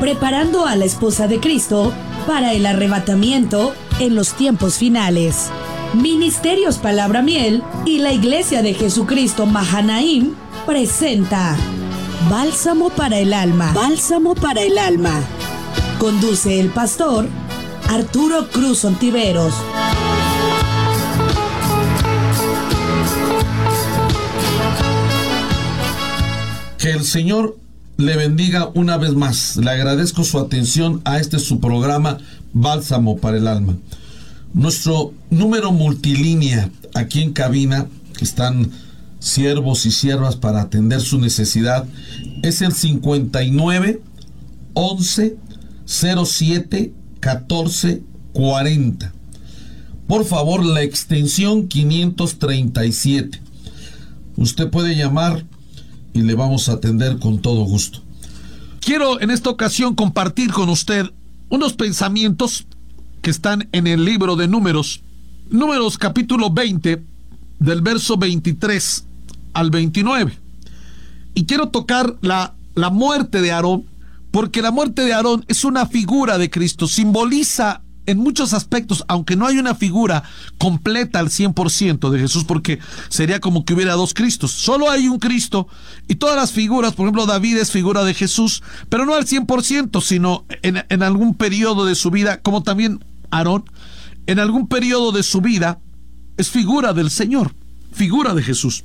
preparando a la esposa de Cristo para el arrebatamiento en los tiempos finales. Ministerios Palabra Miel y la Iglesia de Jesucristo Mahanaim presenta Bálsamo para el alma. Bálsamo para el alma. Conduce el pastor Arturo Cruz Ontiveros. Que el Señor le bendiga una vez más. Le agradezco su atención a su programa Bálsamo para el alma. Nuestro número multilínea aquí en cabina, que están siervos y siervas para atender su necesidad, es el 59 11 07 14 40. Por favor, la extensión 537. Usted puede llamar y le vamos a atender con todo gusto. Quiero en esta ocasión compartir con usted unos pensamientos que están en el libro de Números capítulo 20, del verso 23 al 29. Y quiero tocar la muerte de Aarón, porque la muerte de Aarón es una figura de Cristo, simboliza en muchos aspectos, aunque no hay una figura completa al 100% de Jesús, porque sería como que hubiera dos Cristos. Solo hay un Cristo, y todas las figuras, por ejemplo, David es figura de Jesús, pero no al 100%, sino en algún periodo de su vida, como también Aarón, en algún periodo de su vida, es figura del Señor, figura de Jesús.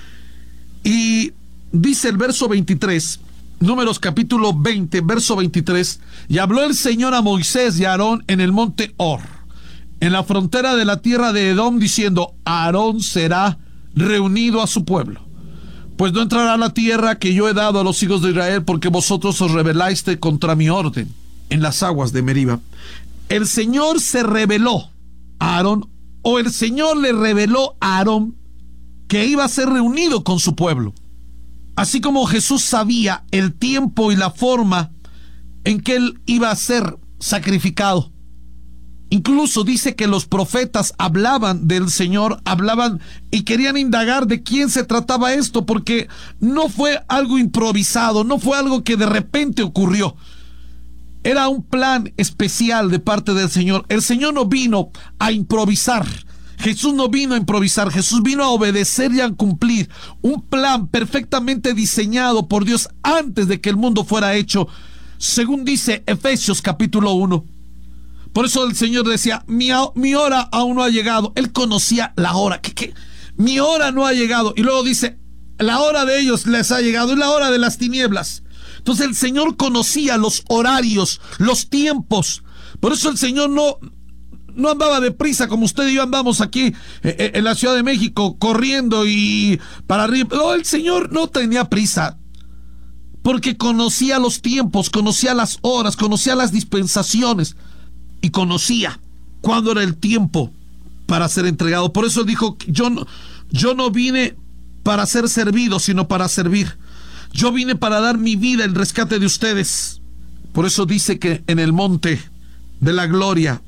Y dice el verso 23, Números capítulo 20, verso 23, y habló el Señor a Moisés y a Aarón en el monte Hor, en la frontera de la tierra de Edom, diciendo: Aarón será reunido a su pueblo, pues no entrará a la tierra que yo he dado a los hijos de Israel, porque vosotros os rebelaste contra mi orden en las aguas de Meriba. El Señor se reveló a Aarón, o el Señor le reveló a Aarón que iba a ser reunido con su pueblo. Así como Jesús sabía el tiempo y la forma en que él iba a ser sacrificado. Incluso dice que los profetas hablaban del Señor, hablaban y querían indagar de quién se trataba esto, porque no fue algo improvisado, no fue algo que de repente ocurrió. Era un plan especial de parte del Señor. El Señor no vino a improvisar. Jesús no vino a improvisar, Jesús vino a obedecer y a cumplir un plan perfectamente diseñado por Dios antes de que el mundo fuera hecho, según dice Efesios capítulo 1. Por eso el Señor decía: mi hora aún no ha llegado. Él conocía la hora. ¿Qué? Mi hora no ha llegado. Y luego dice: la hora de ellos les ha llegado, y la hora de las tinieblas. Entonces el Señor conocía los horarios, los tiempos. Por eso el Señor no andaba deprisa como usted y yo andamos aquí en la Ciudad de México, corriendo y para arriba. No, el Señor no tenía prisa, porque conocía los tiempos, conocía las horas, conocía las dispensaciones y conocía cuándo era el tiempo para ser entregado. Por eso dijo: yo no vine para ser servido, sino para servir. Yo vine para dar mi vida en rescate de ustedes. Por eso dice que en el monte de la gloria,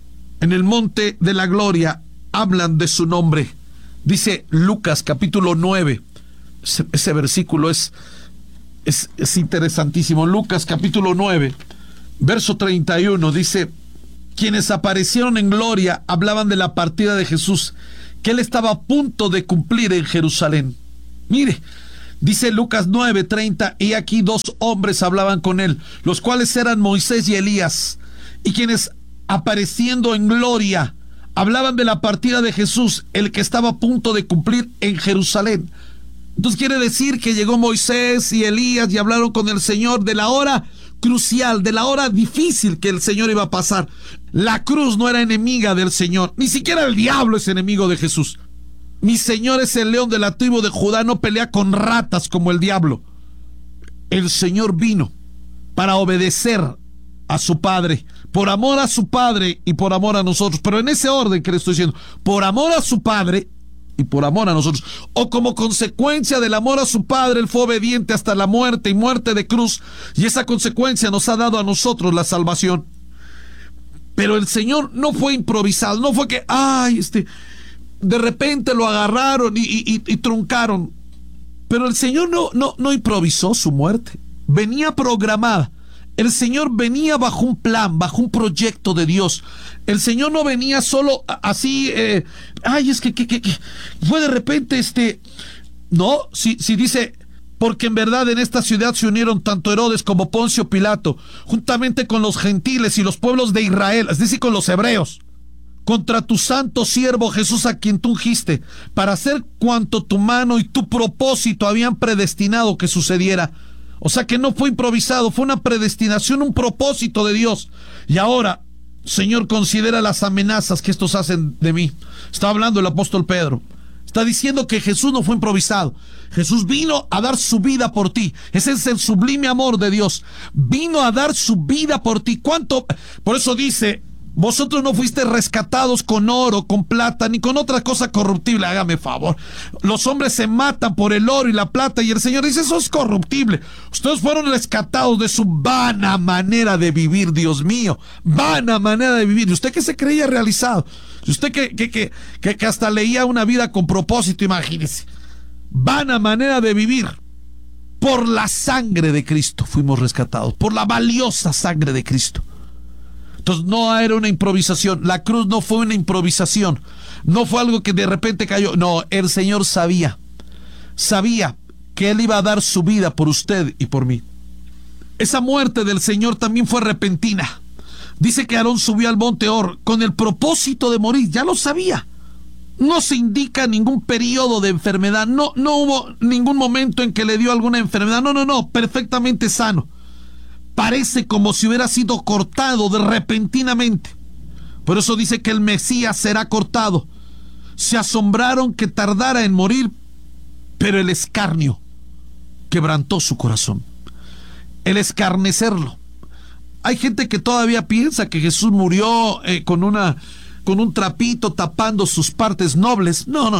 hablan de su nombre. Dice Lucas capítulo 9. Ese versículo es interesantísimo. Lucas capítulo 9, verso 31, dice: quienes aparecieron en gloria hablaban de la partida de Jesús, que él estaba a punto de cumplir en Jerusalén. Mire, dice Lucas 9:30, y aquí dos hombres hablaban con él, los cuales eran Moisés y Elías, y quienes apareciendo en gloria hablaban de la partida de Jesús, el que estaba a punto de cumplir en Jerusalén. Entonces quiere decir que llegó Moisés y Elías y hablaron con el Señor de la hora crucial, de la hora difícil que el Señor iba a pasar. La cruz no era enemiga del Señor, ni siquiera el diablo es enemigo de Jesús. Mi Señor es el león de la tribu de Judá, no pelea con ratas como el diablo. El Señor vino para obedecer a su Padre, por amor a su Padre y por amor a nosotros, pero en ese orden que le estoy diciendo: por amor a su Padre y por amor a nosotros, o como consecuencia del amor a su Padre, él fue obediente hasta la muerte, y muerte de cruz, y esa consecuencia nos ha dado a nosotros la salvación. Pero el Señor no fue improvisado, no fue que de repente lo agarraron y truncaron. Pero el Señor no improvisó su muerte, venía programada. El Señor venía bajo un plan, bajo un proyecto de Dios. El Señor no venía solo así, es que fue de repente, no, si dice, porque en verdad en esta ciudad se unieron tanto Herodes como Poncio Pilato, juntamente con los gentiles y los pueblos de Israel, es decir, con los hebreos, contra tu santo siervo Jesús, a quien tú ungiste, para hacer cuanto tu mano y tu propósito habían predestinado que sucediera. O sea que no fue improvisado, fue una predestinación, un propósito de Dios. Y ahora, Señor, considera las amenazas que estos hacen de mí. Está hablando el apóstol Pedro. Está diciendo que Jesús no fue improvisado. Jesús vino a dar su vida por ti. Ese es el sublime amor de Dios. Vino a dar su vida por ti. ¿Cuánto? Por eso dice, vosotros no fuisteis rescatados con oro, con plata, ni con otra cosa corruptible. Hágame favor. Los hombres se matan por el oro y la plata, y el Señor dice, eso es corruptible. Ustedes fueron rescatados de su vana manera de vivir, Dios mío. Vana manera de vivir. Y usted que se creía realizado. Y usted que hasta leía una vida con propósito, imagínese. Vana manera de vivir. Por la sangre de Cristo fuimos rescatados. Por la valiosa sangre de Cristo. Entonces no era una improvisación. La cruz no fue una improvisación. No fue algo que de repente cayó. No, el Señor sabía que Él iba a dar su vida por usted y por mí. Esa muerte del Señor también fue repentina. Dice que Aarón subió al monte Hor con el propósito de morir. Ya lo sabía. No se indica ningún periodo de enfermedad. No hubo ningún momento en que le dio alguna enfermedad. No, perfectamente sano. Parece como si hubiera sido cortado repentinamente. Por eso dice que el Mesías será cortado. Se asombraron que tardara en morir, pero el escarnio quebrantó su corazón. El escarnecerlo. Hay gente que todavía piensa que Jesús murió con un trapito tapando sus partes nobles. No.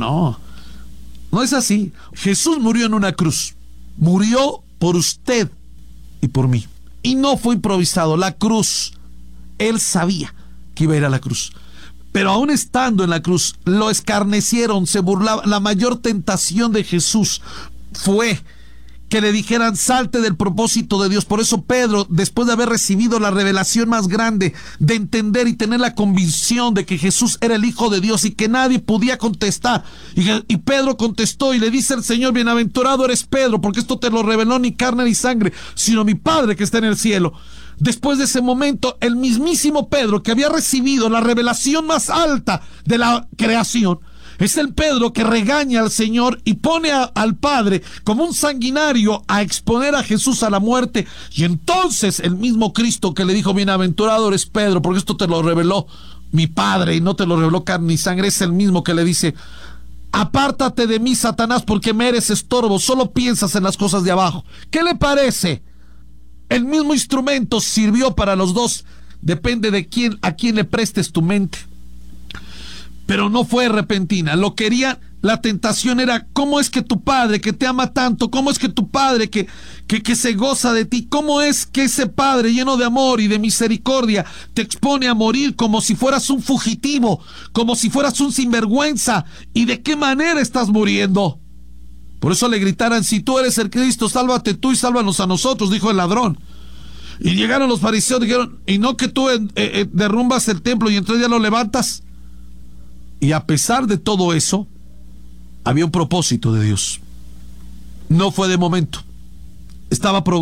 No es así. Jesús murió en una cruz. Murió por usted y por mí. Y no fue improvisado. La cruz, Él sabía que iba a ir a la cruz. Pero aún estando en la cruz, lo escarnecieron, se burlaban. La mayor tentación de Jesús fue que le dijeran, salte del propósito de Dios. Por eso Pedro, después de haber recibido la revelación más grande, de entender y tener la convicción de que Jesús era el Hijo de Dios y que nadie podía contestar, y Pedro contestó y le dice al Señor, bienaventurado eres Pedro, porque esto te lo reveló ni carne ni sangre, sino mi Padre que está en el cielo. Después de ese momento, el mismísimo Pedro, que había recibido la revelación más alta de la creación, es el Pedro que regaña al Señor y pone al Padre como un sanguinario a exponer a Jesús a la muerte. Y entonces el mismo Cristo que le dijo, bienaventurado eres Pedro, porque esto te lo reveló mi Padre y no te lo reveló carne ni sangre, es el mismo que le dice, apártate de mí, Satanás, porque me eres estorbo, solo piensas en las cosas de abajo. ¿Qué le parece? El mismo instrumento sirvió para los dos. Depende de a quién le prestes tu mente. Pero no fue repentina. La tentación era, ¿cómo es que tu Padre que te ama tanto, cómo es que tu Padre que se goza de ti, cómo es que ese Padre lleno de amor y de misericordia te expone a morir como si fueras un fugitivo, como si fueras un sinvergüenza? ¿Y de qué manera estás muriendo? Por eso le gritaran, si tú eres el Cristo, sálvate tú y sálvanos a nosotros, dijo el ladrón. Y llegaron los fariseos, dijeron, ¿y no que tú derrumbas el templo y en 3 días lo levantas? Y a pesar de todo eso, había un propósito de Dios. No fue de momento. Estaba programado.